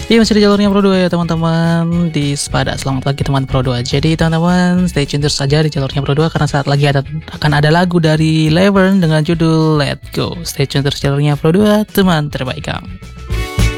Iya, masih di jalurnya Pro 2 ya teman-teman di Sepada. Selamat pagi teman Pro 2. Jadi teman-teman stay tune terus saja di jalurnya Pro 2 karena saat lagi akan ada lagu dari Levern dengan judul Let Go. Stay tune terus jalurnya Pro 2 teman terbaik kamu.